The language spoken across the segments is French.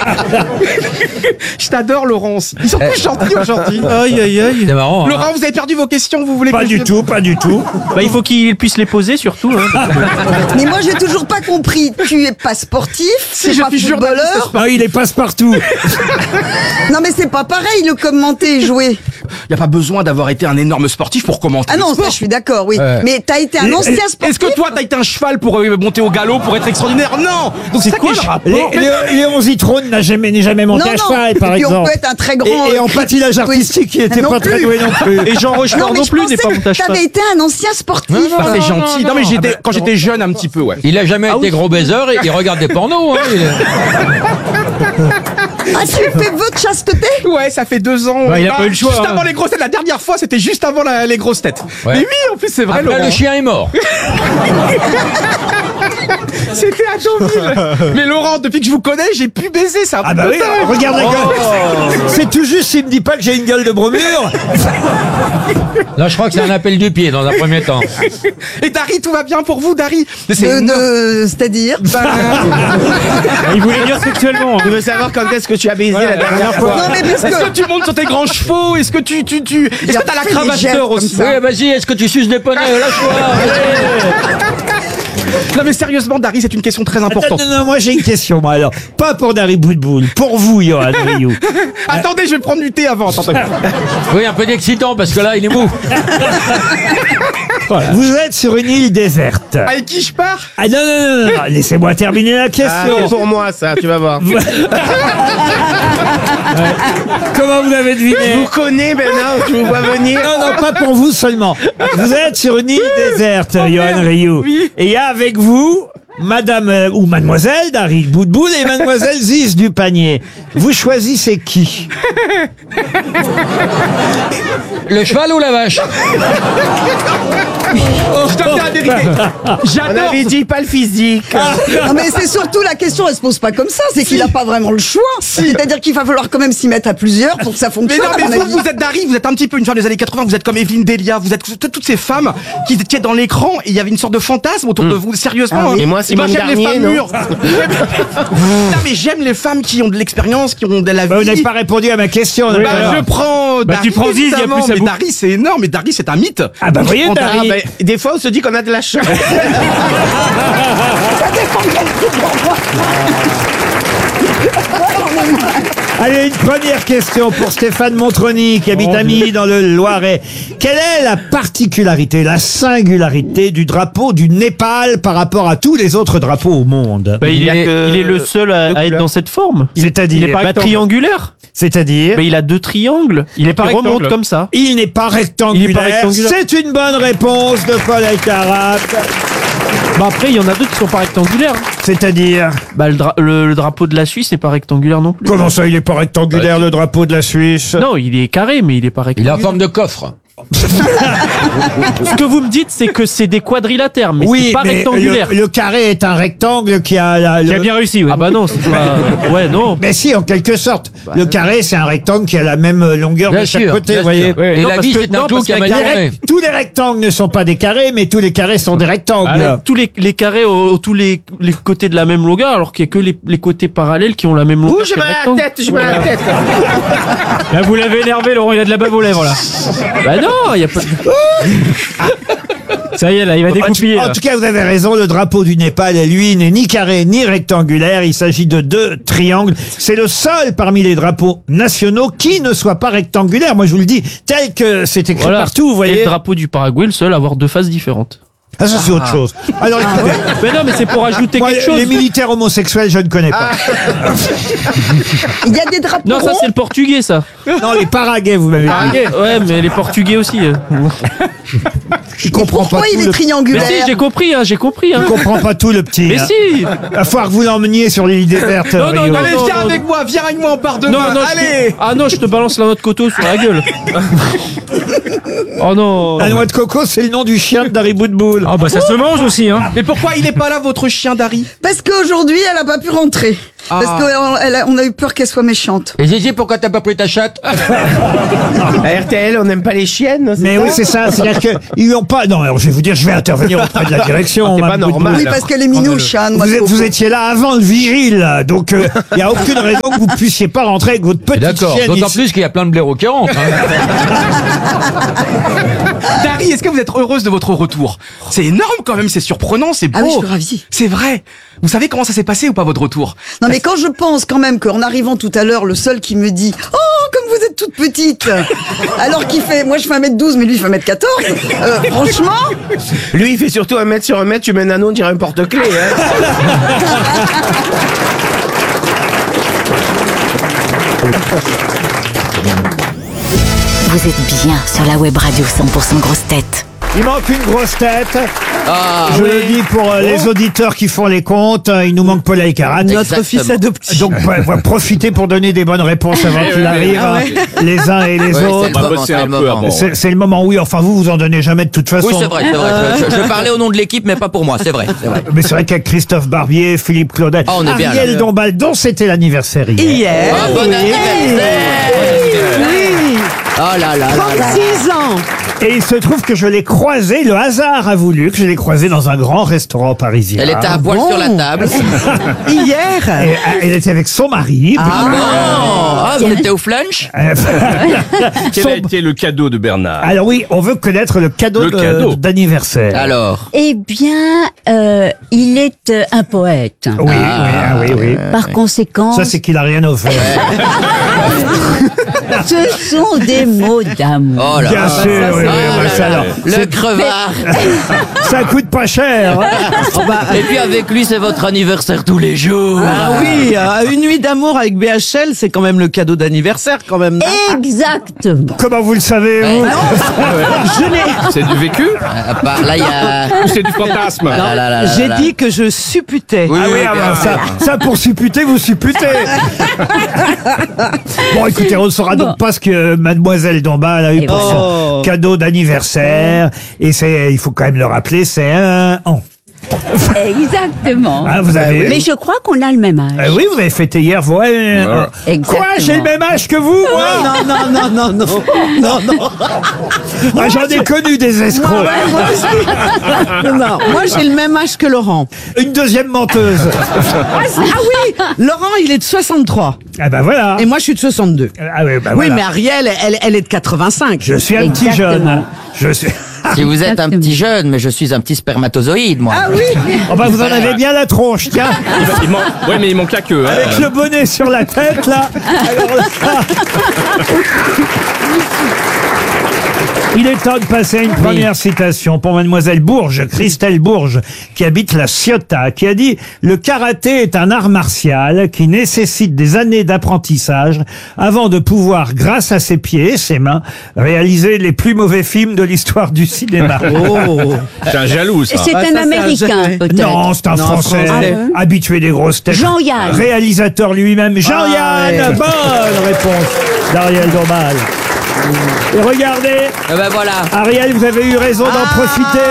Je t'adore, Laurence. Ils sont tous gentils aujourd'hui. Aïe, aïe, aïe. C'est marrant. Laurent, vous avez perdu vos questions, vous voulez Pas du tout. Bah, il faut qu'il puisse les poser surtout. Hein. Mais moi, j'ai toujours pas compris. Tu es pas sportif, Si, c'est je pas suis journaliste footballeur. Ah, il est passe-partout. Non, mais c'est pas pareil, le commenter et jouer. Il n'y a pas besoin d'avoir été un énorme sportif pour commenter. Ah le non, sport. ça, je suis d'accord, oui. Ouais. Mais t'as été un ancien sportif. Est-ce que toi, t'as été un cheval pour monter au galop, pour être extraordinaire? Non. Donc c'est ça qui est Léon Zitrone n'est jamais monté à cheval, par et puis on exemple. peut être un très grand. Et en patinage artistique, il était Non pas plus. très doué non plus. Et Jean Rochefort mais non je plus n'est pensais pas monté à que cheval. t'avais été un ancien sportif. Ah, c'est gentil. Non, mais quand j'étais jeune un petit peu, ouais. Il a jamais été gros baiser et il regarde des pornos. Hein, Ah, tu fais vœu de chasteté? Ouais, ça fait 2 ans. Bah, il a pas eu le choix, Juste hein. avant les grosses têtes. La dernière fois, c'était juste avant les grosses têtes. Ouais. Mais oui, en plus, c'est vrai, Après, Laurent. le chien est mort. C'était à Deauville. Mais Laurent, depuis que je vous connais, j'ai pu baiser ça. Ah bah oui, regarde la gueule. C'est tout juste s'il me dit pas que j'ai une gueule de bromure. Là, je crois que c'est un appel du pied dans un premier temps. Et Dari, tout va bien pour vous, Dari? Mais c'est C'est-à-dire? Il voulait dire sexuellement. Je veux savoir quand est-ce que tu as baisé la dernière fois. Non, mais parce Est-ce que. que tu montes sur tes grands chevaux? Est-ce que est-ce que t'as la fait cravache des gestes d'or comme aussi? ça. Oui, vas-y, est-ce que tu suces des poneys? Lâche-toi. Non mais sérieusement, Dari, c'est une question très importante. Non, moi j'ai une question, moi alors. Pas pour Dari Boudboul, pour vous, Johan Rioux. Attendez, je vais prendre du thé avant. Attendez. Oui, un peu d'excitant parce que là, il est mou. Vous êtes sur une île déserte. Avec qui je pars? Ah non, laissez-moi terminer la Ah, question. c'est pour moi ça, tu vas voir. Comment vous l'avez Je deviné? vous connais maintenant, tu me vois venir. Non, pas pour vous seulement. Vous êtes sur une île déserte, Johan Rioux. Oui. Et il y a avec vous Madame ou Mademoiselle Dari Boudboul et Mademoiselle Ziz du Panier. Vous choisissez qui? Le cheval ou la vache? Je te tiens à vérité. On J'adore. avait dit pas le physique. Non, mais c'est surtout la question, elle se pose pas comme ça, c'est qu'il a pas vraiment le choix. C'est-à-dire qu'il va falloir quand même s'y mettre à plusieurs pour que ça Mais fonctionne. non, mais à mon avis. vous êtes Dari, vous êtes un petit peu une femme des années 80, vous êtes comme Evelyne Delia, vous êtes toutes ces femmes qui étaient dans l'écran et il y avait une sorte de fantasme autour de vous, sérieusement. Ah oui. hein. Et moi, Simone j'aime les Garnier, femmes non mûres. Non, mais j'aime les femmes qui ont de l'expérience, qui ont de la vie. Bah, vous n'avez pas répondu à ma question. Bah, alors. je prends Bah, Dari, tu prends Ziz, il y a évidemment, plus à mais bout. Dari, c'est énorme, mais Dari, c'est un mythe. Ah bah voyez Ah, Dari. ben, des fois on se dit qu'on a de la chance. Allez, une première question pour Stéphane Montroni qui habite à Milly dans le Loiret. Quelle est la particularité, la singularité du drapeau du Népal par rapport à tous les autres drapeaux au monde? Bah, il y a est que le seul à être dans cette forme. Il est C'est-à-dire, pas triangulaire. c'est-à-dire, Mais il a 2 triangles. Il est pas remonte rectangle. comme ça. il n'est pas rectangulaire. Il n'est pas rectangulaire. C'est une bonne réponse de Paul Elkarat. Bah après, il y en a d'autres qui sont pas rectangulaires. C'est-à-dire, Bah le drapeau de la Suisse n'est pas rectangulaire non plus. comment ça, il n'est pas rectangulaire, le drapeau de la Suisse? Non, il est carré, mais il est pas Il est rectangulaire. en forme de coffre. Ce que vous me dites, c'est que c'est des quadrilatères, mais Oui, c'est pas mais rectangulaire. le carré est un rectangle qui a Qui a bien réussi, oui. Ah bah non, c'est pas... Ouais, non. Mais si, en quelque sorte. Le carré, c'est un rectangle qui a la même longueur Bien de chaque sûr. côté, bien vous voyez. sûr. Et Non, la parce vie, que- c'est un non, clou parce qui a que mal la tourné. Tous les rectangles ne sont pas des carrés, mais tous les carrés sont des rectangles. Tous les carrés ont tous les côtés de la même longueur, alors qu'il y a que les côtés parallèles qui ont la même longueur. Ouh, j'ai que le mal à la rectangle. tête, j'ai mal à la tête. Là, vous l'avez énervé, Laurent, il a de la bave aux lèvres, là. Bah non, il y a pas de... Ça y est, là, il va découpiller. En là. tout cas, vous avez raison, le drapeau du Népal, lui, n'est ni carré ni rectangulaire. Il s'agit de 2 triangles. C'est le seul parmi les drapeaux nationaux qui ne soit pas rectangulaire. Moi, je vous le dis, tel que c'est écrit Voilà. partout, vous Et voyez. le drapeau du Paraguay, le seul à avoir 2 faces différentes. Ah, ça, c'est autre chose. Alors, écoutez, Mais non, mais c'est pour ajouter moi, quelque chose. les militaires homosexuels, je ne connais pas. Il y a des drapeaux Non, ça ronds. c'est le portugais, ça. Non, les Paraguais, vous m'avez dit. Ouais, mais les portugais aussi. Je comprends Pourquoi pas il tout est le... Mais triangulaire? si, j'ai compris, hein, j'ai compris. Hein. Je comprends pas tout, le petit. Mais hein. si. Il va falloir que vous l'emmeniez sur l'île déserte. Non, non, Rio. non, Allez, non, viens non. avec moi, on part demain. Non, non, allez. Ah non, je te balance la noix de coteau sur la gueule. Oh non. La noix de coco, c'est le nom du chien de Dari Boudboul. Ah, bah, ça se mange aussi, hein. Mais pourquoi il est pas là, votre chien, Dari? Parce qu'aujourd'hui, elle a pas pu rentrer. Parce qu'on a eu peur qu'elle soit méchante. Et Zizi, pourquoi t'as pas pris ta chatte? À RTL, on n'aime pas les chiennes, c'est Mais ça oui, c'est ça. C'est-à-dire qu'ils lui ont pas. Non, alors je vais vous dire, je vais intervenir auprès de la direction. C'est pas Mme Boutboul. normal. Oui, parce qu'elle est minouche, Anne. moi, Vous je étiez là avant le vigile, donc il n'y a aucune raison que vous puissiez pas rentrer avec votre petite D'accord. chienne D'autant ici. plus qu'il y a plein de blaireaux qui rentrent. Dari, est-ce que vous êtes heureuse de votre retour? C'est énorme quand même, c'est surprenant, c'est beau. Ah oui, je suis ravie. C'est vrai. Vous savez comment ça s'est passé ou pas votre retour? Non, mais quand je pense quand même qu'en arrivant tout à l'heure, le seul qui me dit « Oh, comme vous êtes toute petite !» Alors qu'il fait... Moi, je fais 1m12, mais lui, il fait 1m14. Franchement... Lui, il fait surtout 1 mètre sur 1 mètre, tu mets un anneau, on dirait un porte-clés. Hein. Vous êtes bien sur la web radio 100% grosse tête. Il manque une grosse tête. Je le dis pour les auditeurs qui font les comptes. Il nous manque Paul Alcarat. Notre fils adoptif. Donc, profitez pour donner des bonnes réponses avant qu'il arrive, les uns et les autres. C'est le moment, oui. Enfin, vous en donnez jamais de toute façon. Oui, c'est vrai, c'est vrai. Je parlais au nom de l'équipe, mais pas pour moi, c'est vrai. Mais c'est vrai qu'avec Christophe Barbier, Philippe Claudel, on est bien Ariel là. Dombal, dont c'était l'anniversaire hier. Ah, bon anniversaire! Oh là là là là. 6 ans. Et il se trouve que je l'ai croisé, le hasard a voulu que je l'ai croisé dans un grand restaurant parisien. Elle était à poil sur la table. Hier. Et, elle était avec son mari. Ah bon? Ah, vous étiez au flunch? Quel a été le cadeau de Bernard? Alors oui, on veut connaître le cadeau d'anniversaire. Alors? Eh bien, il est un poète. Oui, oui. Par conséquent, Ça, c'est qu'il a rien offert. ce sont des mots d'amour. Oh là Bien là. sûr, oui, Ah là ça, là. alors, Le crevard. ça coûte pas cher. Et puis avec lui, c'est votre anniversaire tous les jours. Ah oui, une nuit d'amour avec BHL, c'est quand même le cadeau d'anniversaire quand même. Exactement. Comment vous le savez, vous Je l'ai. C'est du vécu? Là, il y a... Ou c'est du fantasme? Ah là là là J'ai là. dit que je supputais. Oui, Ah oui, bien sûr. ça pour supputer, vous supputez. Bon, écoutez, on ne saura donc pas ce que Mademoiselle Dombal a eu pour son cadeau d'anniversaire. Et il faut quand même le rappeler, c'est un an. Exactement. Ah, vous avez... Mais je crois qu'on a le même âge. Oui, vous avez fêté hier, vous. Exactement. Quoi, j'ai le même âge que vous, moi? Non. Ah, j'en ai connu des escrocs. Moi aussi. Non, moi j'ai le même âge que Laurent. Une deuxième menteuse. Ah oui, Laurent il est de 63 Ah ben voilà. et moi je suis de 62. Ah oui, bah Oui, voilà. mais Ariel, elle est de 85. Je suis un petit jeune. Je suis... Si vous êtes un petit jeune, mais je suis un petit spermatozoïde, moi. Ah oui. Oh bah vous en avez bien la tronche, tiens. Ouais, mais il manque la queue. Hein. Avec le bonnet sur la tête, là. Alors là... Il est temps de passer à une première citation pour Mademoiselle Bourges, Christelle Bourges, qui habite la Ciotat, qui a dit « Le karaté est un art martial qui nécessite des années d'apprentissage avant de pouvoir, grâce à ses pieds et ses mains, réaliser les plus mauvais films de l'histoire du cinéma. » C'est un jaloux, ça. C'est un Américain, peut-être. Non, c'est un Français, habitué des grosses têtes. Jean-Yann. Réalisateur lui-même. Jean-Yann. Bonne réponse d'Ariel Dombal. Et regardez, Eh ben voilà. Ariel, vous avez eu raison d'en profiter.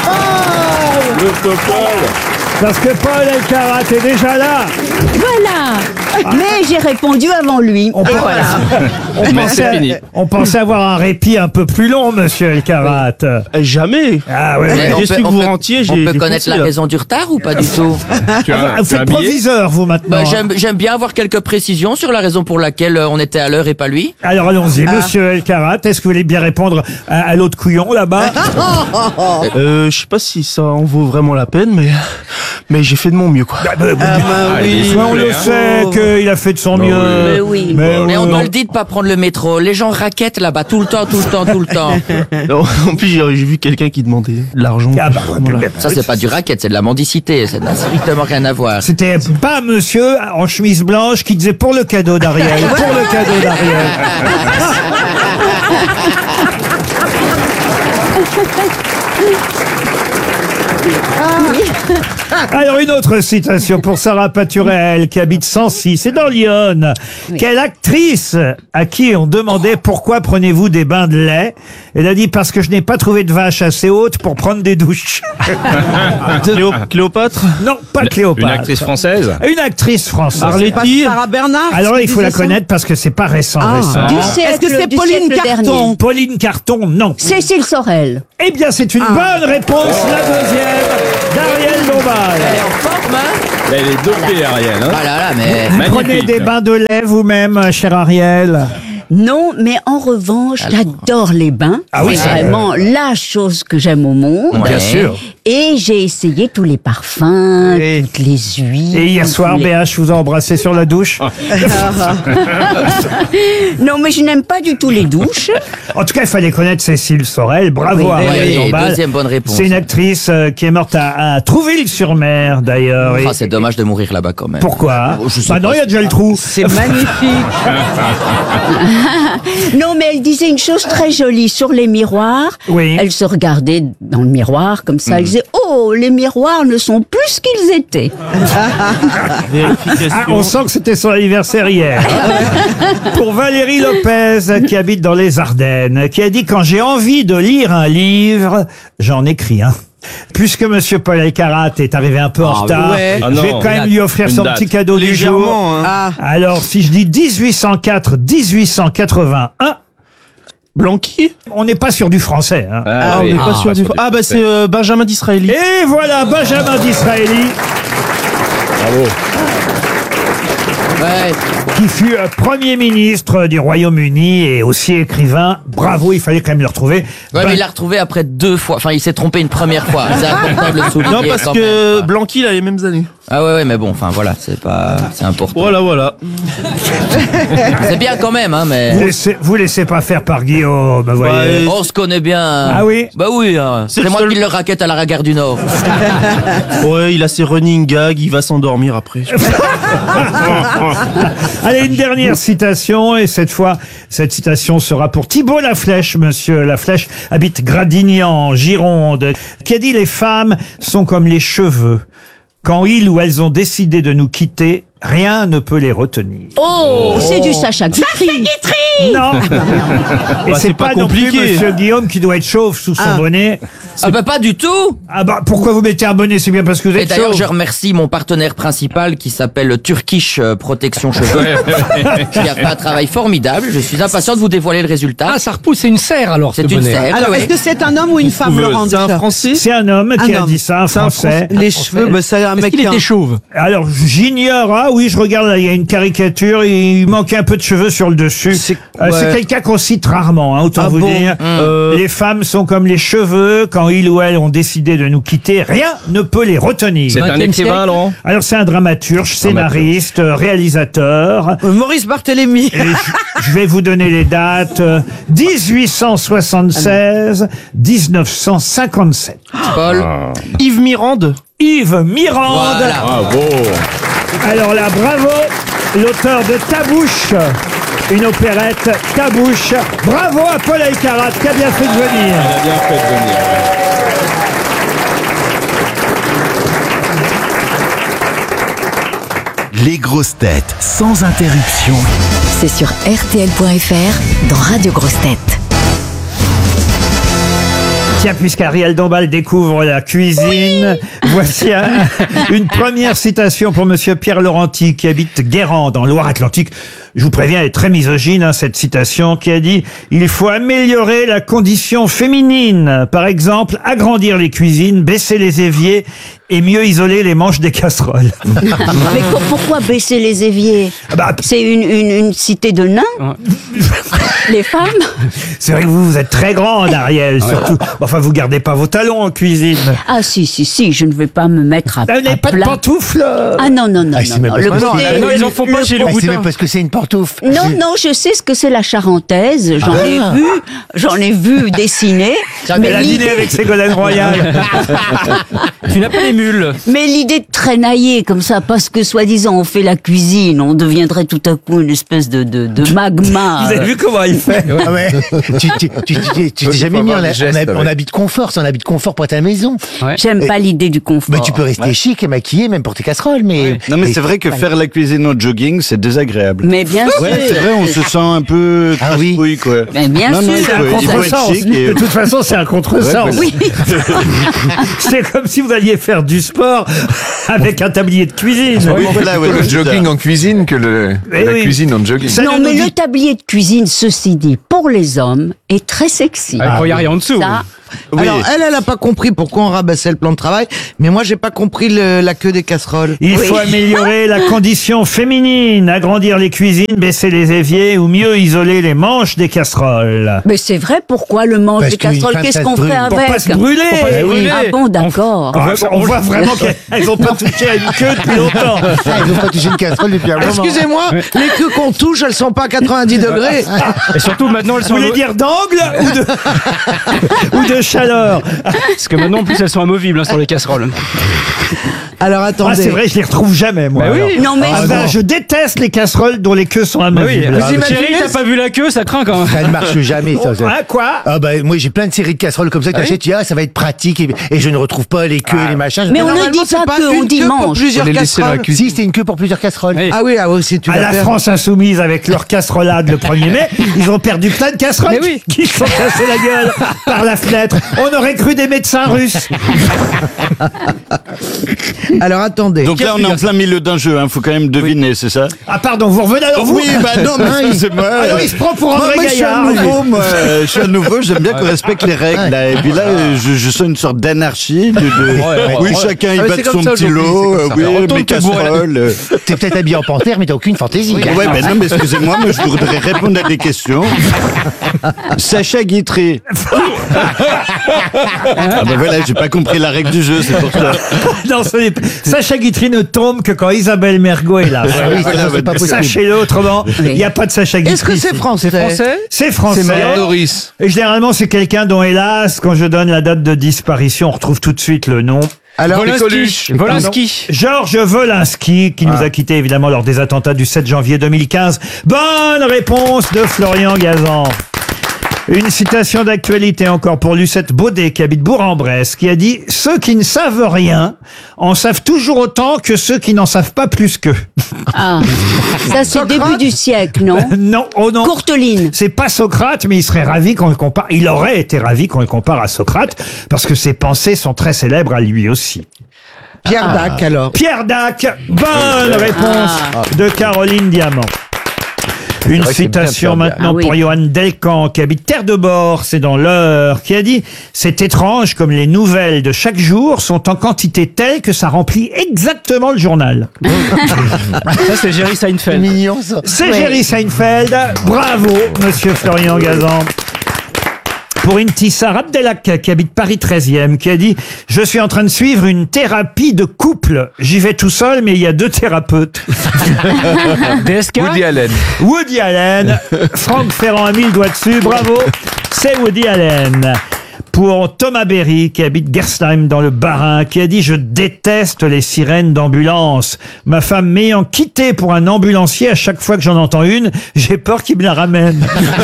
Parce que Paul Alcarat est déjà là. Voilà. Mais j'ai répondu avant lui. On, Mais c'est fini. on pensait avoir un répit un peu plus long, monsieur Alcarat. Jamais. Ah ouais. Mais J'ai su que vous rentiez, on j'ai peut connaître foncé, la là. raison du retard ou pas du tout? Tu as, Vous tu as faites un billet? proviseur, vous, maintenant. Bah, j'aime bien avoir quelques précisions sur la raison pour laquelle on était à l'heure et pas lui. Alors allons-y, monsieur Alcarat, est-ce que vous voulez bien répondre à l'autre couillon là-bas? Je sais pas si ça en vaut vraiment la peine, mais j'ai fait de mon mieux, quoi. oui. On le sait qu'il a fait de son mieux. Mais oui. Mais on doit le dire de pas prendre le métro. Les gens raquettent là-bas tout le temps. Non, en plus, j'ai vu quelqu'un qui demandait de l'argent. Ah bah, Voilà. Ça, c'est pas du racket, c'est de la mendicité. Ça n'a strictement rien à voir. C'était pas monsieur en chemise blanche qui disait pour le cadeau d'Ariel. Pour le cadeau d'Ariel. Alors, une autre citation pour Sarah Paturel, qui habite Sancy, c'est dans l'Yonne. Quelle actrice à qui on demandait pourquoi prenez-vous des bains de lait? Elle a dit parce que je n'ai pas trouvé de vache assez haute pour prendre des douches. Cléopâtre? Non, pas Cléopâtre. Une actrice française? Une actrice française. Arletty? Sarah Bernard. Alors là, il faut la disait ça connaître parce que c'est pas récent. Est-ce que c'est Pauline Carton? Pauline Carton, non. Cécile Sorel. Eh bien, c'est une bonne réponse, la deuxième, d'Ariel Dombal. Elle est en forme, hein? Elle est dopée, Ariel. Hein. Ah là là, mais... Vous prenez des bains de lait vous-même, cher Ariel? Non, mais en revanche, j'adore les bains. Ah oui, c'est ça, vraiment la chose que j'aime au monde. Bien sûr. Et j'ai essayé tous les parfums, toutes les huiles. Et hier soir, tous les- BH vous a embrassé sur la douche. Non, mais je n'aime pas du tout les douches. En tout cas, il fallait connaître Cécile Sorel. Bravo Oui, à Ariel oui, Dombal. deuxième bonne réponse. C'est une actrice qui est morte à Trouville-sur-Mer, d'ailleurs. Et Ah, c'est dommage de mourir là-bas quand même. pourquoi? Oh, je sais Bah non, pas. il y a déjà le trou. C'est magnifique. Non, mais elle disait une chose très jolie sur les miroirs. Oui. Elle se regardait dans le miroir comme ça. Elle disait, oh, les miroirs ne sont plus ce qu'ils étaient. Vérification. Ah, on sent que c'était son anniversaire hier. Pour Valérie Lopez, qui habite dans les Ardennes, qui a dit « Quand j'ai envie de lire un livre, j'en écris un ». Puisque Monsieur Paul Elkarat est arrivé un peu en retard, ouais. Ah je vais non. quand même lui offrir Une son date. petit cadeau du jour. Légèrement, hein. Ah. Alors, si je dis 1804-1881, Blanqui? on n'est pas sur du français. Hein. Ah, on oui. n'est pas sûr du... sur Ah, bah c'est Benjamin Disraeli. Et voilà, Benjamin Disraeli, Bravo. Ouais. qui fut Premier ministre du Royaume-Uni et aussi écrivain. Bravo, il fallait quand même le retrouver. Ouais, mais il l'a retrouvé après 2 fois. Enfin, il s'est trompé une première fois. C'est important de le souligner. Non, parce quand que même. Blanqui, il a les mêmes années. Ah ouais, mais bon, enfin voilà, c'est important. Voilà. C'est bien quand même, hein, mais. Vous laissez pas faire par Guillaume, vous voyez. On se connaît bien. Ah oui? Bah oui, hein. C'est C'est le moi seul- qui le raquette à la Gare du Nord. Ouais, il a ses running gags, il va s'endormir après. Allez, une dernière citation, et cette fois, cette citation sera pour Thibault Laflèche. Monsieur Laflèche habite Gradignan, en Gironde, qui a dit « Les femmes sont comme les cheveux. Quand ils ou elles ont décidé de nous quitter, rien ne peut les retenir. » Oh, c'est du Sacha Guitry. Non. Et Bah, c'est pas non plus compliqué. Monsieur Guillaume qui doit être chauve sous son bonnet. Ah bah pas du tout. Ah bah, pourquoi vous mettez un bonnet? C'est bien parce que vous Et êtes d'ailleurs, chauve. je remercie mon partenaire principal qui s'appelle Turkish Protection Cheveux, qui a fait un travail formidable. Je suis impatient de vous dévoiler le résultat. Ah, ça repousse, c'est une serre alors. C'est ce une bonnet. serre. Alors, ouais. est-ce que c'est un homme ou une femme, Laurent C'est un Duchard Français? C'est un homme qui a homme. dit ça, un Français. Les cheveux, bah, c'est un Est-ce mec qu'il qui a- était chauve? Alors, j'ignore. Ah oui, je regarde là, il y a une caricature, il manquait un peu de cheveux sur le dessus. C'est ouais. quelqu'un qu'on cite rarement, hein, autant Ah vous bon dire. Les femmes sont comme les cheveux, quand ils ou elles ont décidé de nous quitter, rien ne peut les retenir. C'est un 20e écrivain, siècle. Laurent? Alors c'est un dramaturge, scénariste, réalisateur. Maurice Barthélémy. Et je vais vous donner les dates. 1876, 1957. Paul. Yves Mirande? Yves Mirande. Voilà. Bravo. Alors là, bravo, l'auteur de Tabouche, une opérette Tabouche. Bravo à Paul Elkarat qui a bien fait de venir. Il a bien fait de venir. Les grosses têtes sans interruption. C'est sur RTL.fr dans Radio Grosses Têtes. Tiens, puisqu'Ariel Dombal découvre la cuisine, voici une première citation pour Monsieur Pierre Laurenti, qui habite Guérande, en Loire-Atlantique. Je vous préviens, elle est très misogyne, hein, cette citation, qui a dit « Il faut améliorer la condition féminine. Par exemple, agrandir les cuisines, baisser les éviers et mieux isoler les manches des casseroles. » Mais pourquoi baisser les éviers? Bah, C'est une cité de nains? Les femmes? c'est vrai que vous êtes très grande, Ariel, surtout. Enfin, vous gardez pas vos talons en cuisine. Ah si, je ne vais pas me mettre à, Vous n'avez pas de plat. pantoufles Ah non, non, non, c'est non, même non. pas Le ce que côté- c'est. Non, ils en font pas chez le C'est boutin. même parce que c'est une pantoufle. Non, non, je sais ce que c'est la charentaise. J'en ai vu dessiner. Elle a dîné avec Ségolène Royal. Tu n'as pas les mules. Mais l'idée de traînailler comme ça, parce que soi-disant on fait la cuisine, on deviendrait tout à coup une espèce de magma. Vous avez vu comment il fait? Ah ouais. Tu t'es jamais mis en on habite confort, on habite confort pour ta maison. J'aime pas l'idée du confort. Mais tu peux rester chic et maquillé même pour tes casseroles, mais. Non, mais c'est vrai que faire la cuisine en jogging, c'est désagréable. Mais bien sûr. Ouais, c'est vrai, on se sent un peu crasse-couille, quoi. Mais bien Non, non, sûr. il faut être chic. De toute façon, c'est un contresens. Ouais, Oui. C'est comme si vous alliez faire du sport avec un tablier de cuisine. Oui, voilà, ouais, Le c'est jogging ça. en cuisine que Eh la oui. cuisine en jogging. Ça Non, ne mais nous le dit- tablier de cuisine, ceci dit, pour les hommes, est très sexy. Quand il n'y a rien en dessous. Ça, Oui. Alors, elle a pas compris pourquoi on rabaissait le plan de travail, mais moi, j'ai pas compris la queue des casseroles. Il faut améliorer la condition féminine, agrandir les cuisines, baisser les éviers ou mieux isoler les manches des casseroles. mais c'est vrai, pourquoi le manche Parce des qu'une casseroles, femme, qu'est-ce ça qu'on se fait brûle. Pour avec? pas se brûler. se brûler. Ah bon, d'accord. On voit vraiment qu'elles n'ont pas touché à une queue depuis longtemps. Ils ont pas touché une casserole depuis un moment. Excusez-moi, les queues qu'on touche, elles sont pas à 90 degrés. Et surtout, maintenant, elles Vous sont voulez dire d'angle ou de chaleur? Parce que maintenant, en plus, elles sont amovibles sur les casseroles. Alors, Ah, attendez. c'est vrai, je les retrouve jamais, moi. Bah oui. alors. Non, mais Ah, ben, je déteste les casseroles dont les queues sont Bah oui. amovibles. Vous imaginez Chérie, t'as pas vu la queue, ça craint quand même. Ça ne marche jamais, ça. Hein, quoi? Ah bah moi j'ai plein de séries de casseroles comme ça que t'achètes, tu dis ça va être pratique et je ne retrouve pas les queues, les machins. Mais on ne Normalement, dit c'est pas que, on une dit queue pour manche. plusieurs Faut les laisser dans la casseroles. cuisine. Si, c'est une queue pour plusieurs casseroles. Oui. Ah oui, si tu À l'as la perdu. France insoumise avec leur casserolade le 1er mai, ils ont perdu plein de casseroles Mais oui. qui se sont cassées la gueule par la fenêtre. On aurait cru des médecins russes. Alors, attendez. Donc là, on est en plein milieu d'un jeu, faut quand même deviner, c'est ça? Ah pardon, vous revenez alors vous? Oui, bah non, mais excusez-moi. Alors il se prend pour André Moi, je suis Gaillard. un nouveau, moi. Je suis un nouveau, j'aime bien qu'on respecte les règles, là. Et puis là, je sens une sorte d'anarchie. Oui, chacun, il Ah, mais bat c'est son comme ça petit aujourd'hui, lot. c'est comme ça. Oui, Retourne mes te bourrer la- casseroles. T'es peut-être habillé en panthère mais t'as aucune fantaisie. Ouais, mais non, mais excusez-moi, moi, je voudrais répondre à des questions. Sacha Guitry. Ah ben voilà, j'ai pas compris la règle du jeu, c'est pour ça. Non, ce n'est pas- Sacha Guitry ne tombe que quand Isabelle Mergo est là. oui, ça, c'est pas possible. Sachez-le, autrement, il n'y a pas de Sacha Guitry. Est-ce que c'est français? C'est français. Pierre Doris. Et généralement, c'est quelqu'un dont, hélas, quand je donne la date de disparition, on retrouve tout de suite le nom. Alors, Volinsky. Volinsky. Georges Volinsky, qui nous a quittés évidemment lors des attentats du 7 janvier 2015. Bonne réponse de Florian Gazan. Une citation d'actualité encore pour Lucette Baudet, qui habite Bourg-en-Bresse, qui a dit « Ceux qui ne savent rien en savent toujours autant que ceux qui n'en savent pas plus qu'eux. Ah, ça c'est début du siècle, non » Non, oh non. Courteline. C'est pas Socrate, mais il serait ravi qu'on le compare. Il aurait été ravi qu'on le compare à Socrate, parce que ses pensées sont très célèbres à lui aussi. Pierre Dac, alors. Pierre Dac, bonne réponse de Caroline Diamant. Une vrai que c'est bien, citation Pierre Dac. maintenant Ah oui. pour Johan Delcan, qui habite Terre de Bord, c'est dans l'Eure, qui a dit « C'est étrange comme les nouvelles de chaque jour sont en quantité telle que ça remplit exactement le journal. Ça, c'est Jerry » Seinfeld. Mignon ça. C'est Ouais. Jerry Seinfeld. Bravo, monsieur Florian Gazan. Pour Intissar Abdelak, qui habite Paris 13e, qui a dit « Je suis en train de suivre une thérapie de couple. J'y vais tout seul, mais il y a 2 thérapeutes. » DSK. Woody Allen. Woody Allen. Franck Ferrand a mis le doigt dessus. Bravo. C'est Woody Allen. Pour Thomas Berry, qui habite Gerstheim dans le Bas-Rhin, qui a dit « Je déteste les sirènes d'ambulance. Ma femme m'ayant quitté pour un ambulancier, à chaque fois que j'en entends une, j'ai peur qu'il me la ramène. »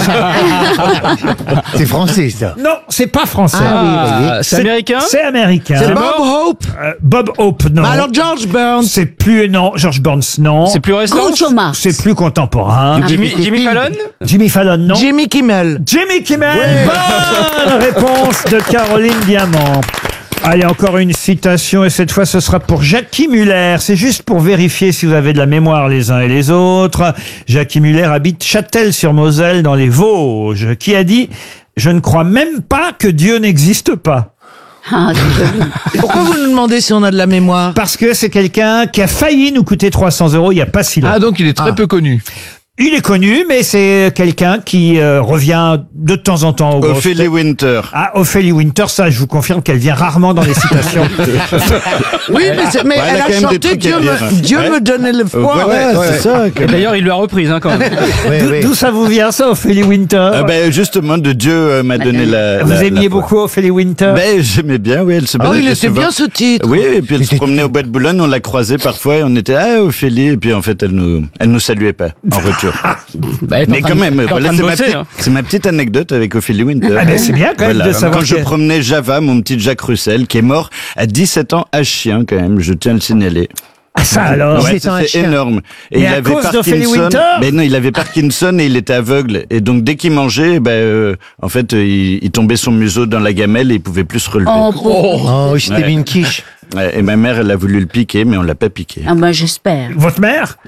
C'est français ça. Non, c'est pas français. Ah, c'est américain. C'est américain. C'est Bob Hope. Bob Hope, non. Bah alors, George Burns. C'est plus, non, George Burns, non. C'est plus récent. Groucho Marx. C'est plus contemporain. Jimmy Fallon. Jimmy Fallon, non. Jimmy Kimmel. Jimmy Kimmel, bonne réponse de Caroline Diamant. Allez, encore une citation, et cette fois ce sera pour Jackie Muller. C'est juste pour vérifier si vous avez de la mémoire les uns et les autres. Jackie Muller habite Châtel-sur-Moselle dans les Vosges, qui a dit « Je ne crois même pas que Dieu n'existe pas ». Ah, c'est joli. Pourquoi vous nous demandez si on a de la mémoire? Parce que c'est quelqu'un qui a failli nous coûter 300 € il n'y a pas si longtemps. Ah, donc il est très peu connu. Il est connu, mais c'est quelqu'un qui revient de temps en temps au grosses Ophélie têtes. Winter. Ah, Ophélie Winter, ça, je vous confirme qu'elle vient rarement dans les citations. Oui, mais Ouais, elle elle a quand a même des chanté trucs à Dieu dire. Dieu Ouais. me donnait le foi. C'est ça. Et d'ailleurs, il lui a reprise, hein, quand même. D'où ça vous vient, ça, Ophélie Winter? Justement, de Dieu m'a donné la. Vous la aimiez foi. beaucoup Ophélie Winter? J'aimais bien, oui, elle se Oh, baladait il était souvent. bien ce titre. Oui, et puis elle se promenait au Bois de Boulogne, on l'a croisée parfois et on était Ophélie, et puis en fait elle nous saluait pas en retour. Mais quand même, voilà, c'est ma petite anecdote avec Ophélie Winter. Ah ben, c'est bien quand même de savoir Quand je que- promenais Java, mon petit Jacques Russell, qui est mort à 17 ans à chien quand même, je tiens à le signaler. Ah, ça alors? Ouais, 17 ans à c'est chien. énorme. Et Et il à avait cause d'Ophélie Parkinson. Winter? Mais non, il avait Parkinson et il était aveugle. Et donc dès qu'il mangeait, en fait, il tombait son museau dans la gamelle et il pouvait plus se relever. Oh, je t'ai mis une quiche. Ouais, et ma mère, elle a voulu le piquer, mais on l'a pas piqué. Ah ben j'espère. Votre mère?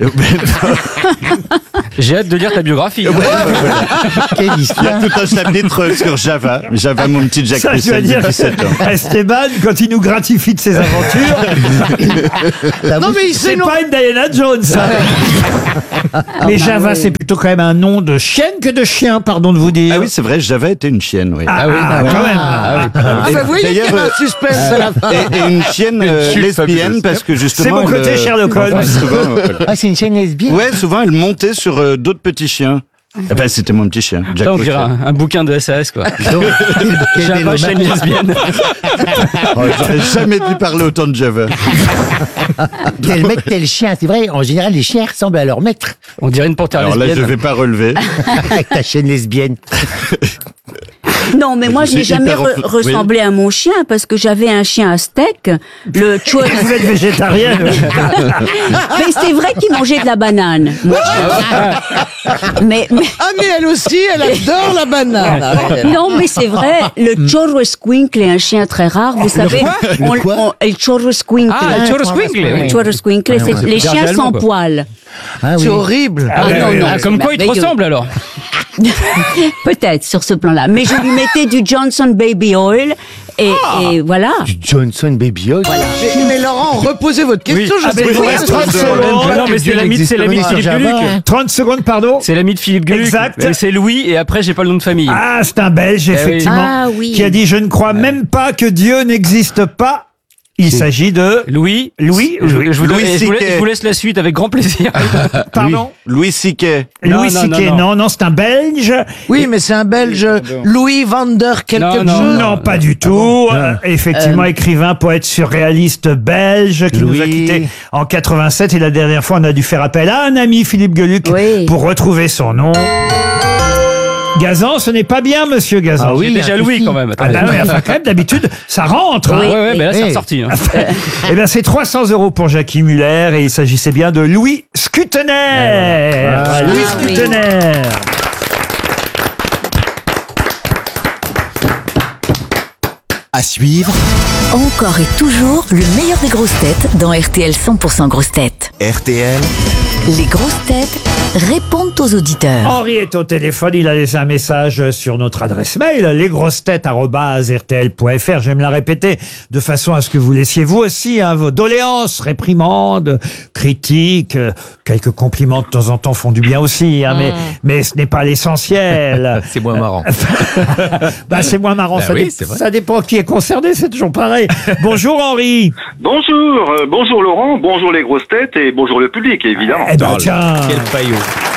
J'ai hâte de lire ta biographie. Quelle Il y a histoire. tout un chapitre sur Java. Java, mon petit Jacques Ça, je dois Russell, dire, de 17 ans. Esteban, quand il nous gratifie de ses aventures, Non, mais il c'est sait non. pas une Diana Jones, ça. Mais Java, c'est plutôt quand même un nom de chienne que de chien, pardon de vous dire. Ah oui, c'est vrai, Java était une chienne, oui. Ah, quand même. Et Vous voyez qu'il y d'ailleurs, a un suspense à la fin. et une chienne lesbienne, parce que justement... C'est mon côté Sherlock Holmes. Ah, c'est une chaîne lesbienne. Ouais, souvent elle montait sur d'autres petits chiens. C'était mon petit chien, Jack Ça, on dirait Russell. un bouquin de SAS, quoi. Quel Java, chaîne lesbienne. Oh, j'aurais jamais dû parler autant de Java. Tel maître, tel chien. C'est vrai, en général, les chiens ressemblent à leur maître. On dirait une panthère Alors là, je lesbienne. vais pas relever. Avec ta chaîne lesbienne. Non, mais moi, je n'ai C'est jamais hyper oui. ressemblé à mon chien parce que j'avais un chien aztèque, le Chua. Vous êtes végétarienne. Mais c'est vrai qu'il mangeait de la banane. mais Ah, mais elle aussi, elle adore la banane. non, mais c'est vrai, le Chorro Squinkle est un chien très rare, vous savez. Le Chorro Squinkle. Ah, le Chorro Squinkle, oui. Le Chorro Squinkle, c'est les chiens allemand, sans quoi. poils. Ah C'est oui. horrible. Ah, non, non, Ah, comme quoi il te merveilleux. ressemble, alors. Peut-être sur ce plan-là. Mais je lui mettais du Johnson Baby Oil et voilà. Johnson Baby Oil. Mais Laurent, reposez votre question. Oui. Je sais mais pas. il reste 30 secondes. Non, mais c'est l'ami de Philippe Gueluc. 30 secondes, pardon. C'est l'ami de Philippe Gueluc. Exact. Et c'est Louis, et après, j'ai pas le nom de famille. Ah, c'est un Belge, effectivement, Ah, oui. qui a dit « Je ne crois même pas que Dieu n'existe pas ». Il s'agit de... Louis. Je Je C.K. vous laisse la suite avec grand plaisir. Pardon Louis C.K. Louis Non, non, C.K. non, Non, c'est un Belge. Oui, mais c'est un Belge, Louis van der quelque Non, chose. Non, pas du tout. Effectivement, écrivain, poète surréaliste belge qui nous a Louis. quittés en 87. Et la dernière fois, on a dû faire appel à un ami, Philippe Gueluc, Oui. pour retrouver son nom. Gazan, ce n'est pas bien, monsieur Gazan. Ah oui, J'ai déjà un Louis, souci. quand même. Ah bah ouais, enfin, quand même, d'habitude, ça rentre. hein. Ouais, ouais, mais là, c'est Oui. ressorti. Hein. Eh bien, c'est 300 € pour Jackie Muller et il s'agissait bien de Louis Scutener. Louis Ah, oui. Scutener. À suivre, Encore et toujours le meilleur des grosses têtes dans RTL 100% grosses têtes. RTL, Les grosses têtes répondent aux auditeurs. Henri est au téléphone, il a laissé un message sur notre adresse mail, lesgrossetêtes@rtl.fr. Je vais me la répéter de façon à ce que vous laissiez vous aussi vos doléances, réprimandes, critiques, quelques compliments de temps en temps font du bien aussi, mais ce n'est pas l'essentiel. C'est moins marrant. Bah, c'est moins marrant, ça, oui, c'est vrai. ça dépend qui est concerné, c'est toujours pareil. Bonjour Henri. Bonjour, bonjour Laurent, bonjour les grosses têtes et bonjour le public évidemment. Eh ben tiens. Quel paillot.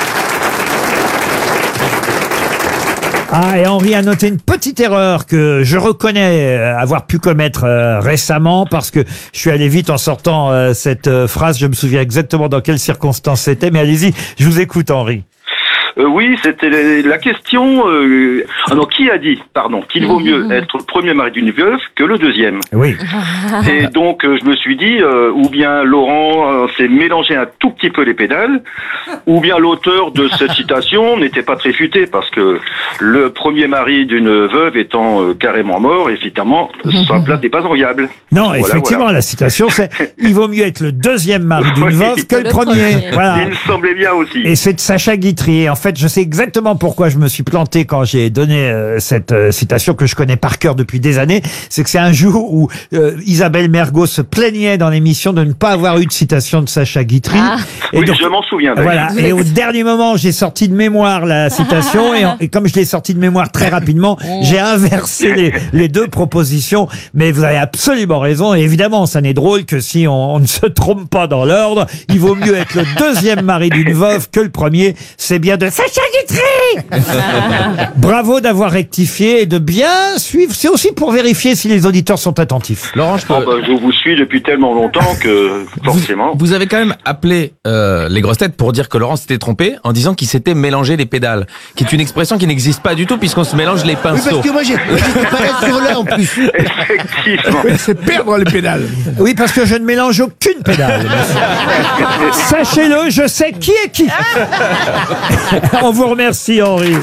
Ah, et Henri a noté une petite erreur que je reconnais avoir pu commettre récemment parce que je suis allé vite en sortant cette phrase. Je me souviens exactement dans quelles circonstances c'était, mais allez-y, je vous écoute Henri. Oui, c'était la question. Qui a dit, qu'il vaut mieux être le premier mari d'une veuve que le deuxième. Oui. Et donc, je me suis dit, ou bien Laurent s'est mélangé un tout petit peu les pédales, ou bien l'auteur de cette citation n'était pas très futé, parce que le premier mari d'une veuve étant carrément mort, évidemment, sa place n'est pas enviable. Non, Voilà, effectivement, voilà. la citation, c'est « Il vaut mieux être le deuxième mari d'une Oui. veuve que le premier ». Voilà. Il me semblait bien aussi. Et c'est de Sacha Guitry. En fait, je sais exactement pourquoi je me suis planté quand j'ai donné cette citation que je connais par cœur depuis des années. C'est que c'est un jour où Isabelle Mergo se plaignait dans l'émission de ne pas avoir eu de citation de Sacha Guitry. Et Oui, donc, je m'en souviens. d'ailleurs. voilà. Et au dernier moment, j'ai sorti de mémoire la citation et comme je l'ai sorti de mémoire très rapidement, j'ai inversé les deux propositions. Mais vous avez absolument raison. Et évidemment, ça n'est drôle que si on ne se trompe pas dans l'ordre. Il vaut mieux être le deuxième mari d'une veuve que le premier. C'est bien de Sacha Guitry. Bravo d'avoir rectifié et de bien suivre. C'est aussi pour vérifier si les auditeurs sont attentifs. Laurent, Je vous suis depuis tellement longtemps que forcément. Vous avez quand même appelé les grosses têtes pour dire que Laurent s'était trompé en disant qu'il s'était mélangé les pédales, qui est une expression qui n'existe pas du tout puisqu'on se mélange les pinceaux. Oui, parce que moi j'étais pas là sur là en plus. Effectivement. C'est perdre les pédales. Oui, parce que je ne mélange aucune pédale. Sachez-le, je sais qui est qui. On vous remercie, Henri.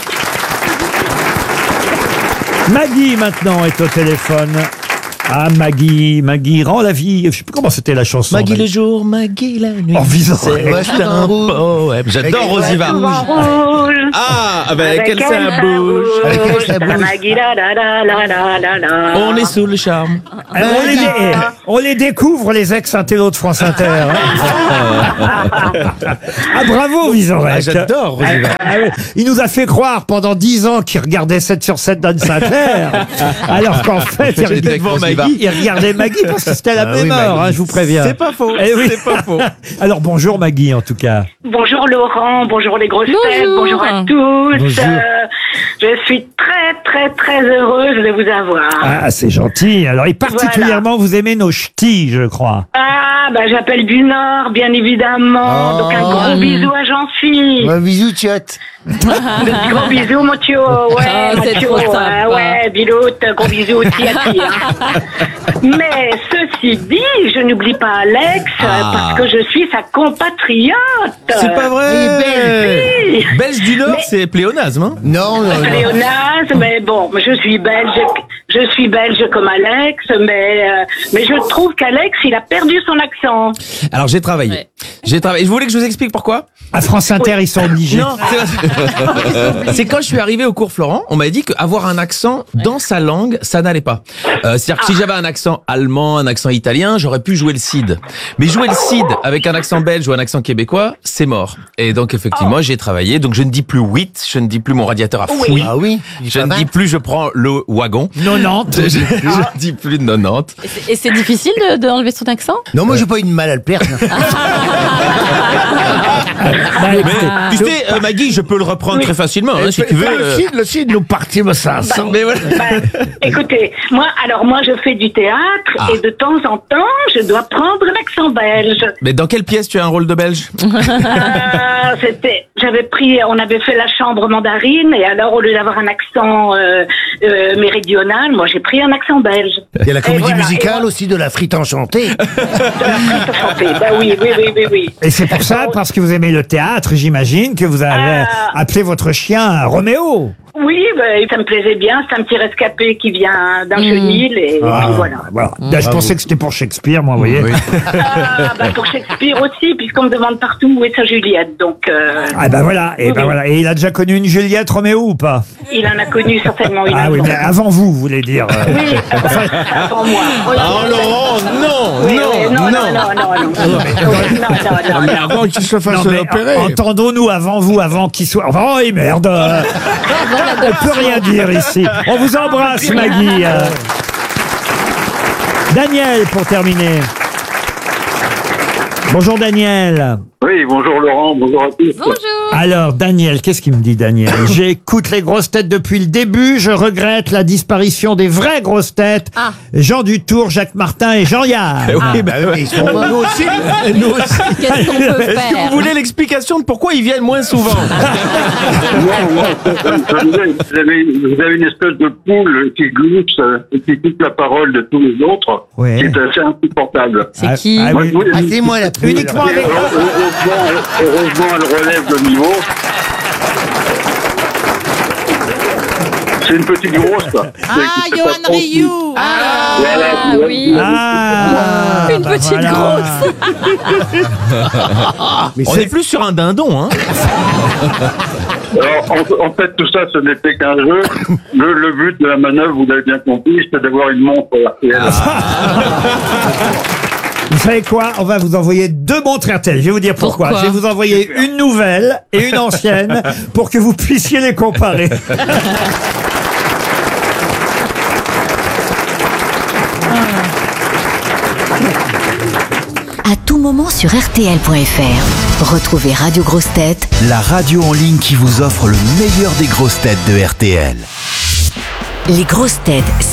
Maggie, maintenant, est au téléphone. Ah, Maggie rend la vie. Je sais plus comment c'était la chanson. Maggie le jour, Maggie la nuit. Oh, visant. C'est un poème. J'adore Rosiva. Ah, ben, quel c'est un bouge. On est sous le charme. On les découvre, les ex-intellos de France Inter. Ah, bravo, Vizorek. Ah, j'adore Rosiva. Il nous a fait croire pendant 10 ans qu'il regardait 7 sur 7 d'Anne Sinclair. Alors qu'en fait, il regardait Maggie parce que c'était la même heure, je vous préviens. C'est pas faux. Eh oui. C'est pas faux. Alors bonjour Maggie en tout cas. Bonjour Laurent, bonjour les grosses têtes, bonjour à tous. Bonjour. Je suis très heureuse de vous avoir. Ah, c'est gentil. Alors et particulièrement vous aimez nos ch'tis, je crois. Ah, bah j'appelle du Nord, bien évidemment. Donc un gros bisou à Jean-Philippe. Un bisou, tchot. Gros bisous, mon tio. Ouais, mon c'est tio. trop sympa. Ouais, Biloute, gros bisous aussi à ti. Mais ceci dit, je n'oublie pas Alex parce que je suis sa compatriote. C'est pas vrai. Si. Belge du Nord, c'est pléonasme, hein? Non. Pléonasme, mais bon, je suis belge comme Alex, mais je trouve qu'Alex, il a perdu son accent. Alors j'ai travaillé. Ouais. Je voulais que je vous explique pourquoi. À France Inter, ils sont obligés. Non, c'est quand je suis arrivé au cours Florent, on m'a dit qu'avoir un accent dans sa langue, ça n'allait pas. C'est-à-dire que si j'avais un accent allemand, un accent italien, j'aurais pu jouer le Cid. Mais jouer le Cid avec un accent belge ou un accent québécois, c'est mort. Et donc effectivement, j'ai travaillé. Donc je ne dis plus 8, je ne dis plus mon radiateur à fouille. Ah oui. Je ne dis plus je prends le wagon. 90. Je ne dis plus 90. Et c'est difficile d'enlever son accent? Non, moi j'ai pas eu de mal à le perdre. Mais, tu sais, Maggie, je peux le reprendre très facilement, hein, si tu veux. Le Cid nous partit, mais ça. Mais voilà. Écoutez, moi je fais du théâtre et de temps en temps, je dois prendre l'accent belge. Mais dans quelle pièce tu as un rôle de belge? On avait fait la chambre mandarine et alors au lieu d'avoir un accent méridional, moi j'ai pris un accent belge. Il y a la comédie musicale aussi de la frite enchantée. Bah oui. Et c'est pour ça, parce que vous aimez le théâtre, j'imagine, que vous avez appelé votre chien Roméo. Oui, ça me plaisait bien. C'est un petit rescapé qui vient d'un chenil et puis voilà. Là, je pensais que c'était pour Shakespeare, moi, vous voyez. Oui. Pour Shakespeare aussi, puisqu'on me demande partout où est sa Juliette. Donc. Voilà. Et voilà. Et il a déjà connu une Juliette Roméo ou pas? Il en a connu certainement une. Ah oui, mais avant vous voulez dire. Oui, avant moi. Oh Laurent, non. Mais avant qu'il se fasse opérer. Entendons-nous avant vous, avant qu'il soit. Oh, merde. On peut rien dire ici. On vous embrasse, Maggie. Daniel, pour terminer. Bonjour, Daniel. Oui, bonjour Laurent, bonjour à tous. Bonjour. Alors, Daniel, qu'est-ce qu'il me dit, Daniel? J'écoute les grosses têtes depuis le début. Je regrette la disparition des vraies grosses têtes. Jean Dutour, Jacques Martin et Jean-Yann. Oui, ils sont nous aussi. Qu'est-ce qu'on peut faire? Est-ce que vous voulez l'explication de pourquoi ils viennent moins souvent? Vous avez une espèce de poule qui glousse et qui coupe la parole de tous les autres, qui est assez insupportable. C'est qui? C'est moi la poule. Uniquement avec. Heureusement, elle relève le niveau. C'est une petite grosse, quoi. Johan Rioux. Oui. Une petite grosse. On est plus sur un dindon, hein. Alors, en fait, tout ça, ce n'était qu'un jeu. Le but de la manœuvre, vous l'avez bien compris, c'est d'avoir une montre RTL. Vous savez quoi? On va vous envoyer 2 montres RTL. Je vais vous dire pourquoi. Je vais vous envoyer une nouvelle et une ancienne pour que vous puissiez les comparer. À tout moment sur RTL.fr. Retrouvez Radio Grosses Têtes, La radio en ligne qui vous offre le meilleur des grosses têtes de RTL. les grosses têtes